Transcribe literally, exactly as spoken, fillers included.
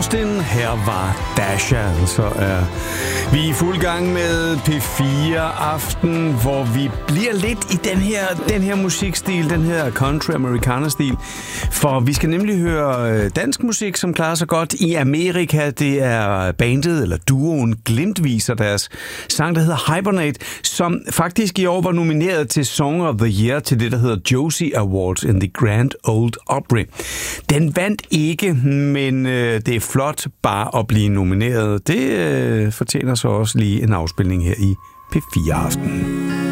Austin, her var Dasha. Så er vi i fuld gang med P fire Aften, hvor vi bliver lidt i den her, den her musikstil, den her country americana stil. For vi skal nemlig høre dansk musik, som klarer sig godt i Amerika. Det er bandet, eller duoen Glimtvis, og deres sang, der hedder Hibernate, som faktisk i år var nomineret til Song of the Year til det, der hedder Josie Awards in the Grand Ole Opry. Den vandt ikke, men øh, det er flot bare at blive nomineret. Det øh, fortjener så også lige en afspilning her i P fire Aften.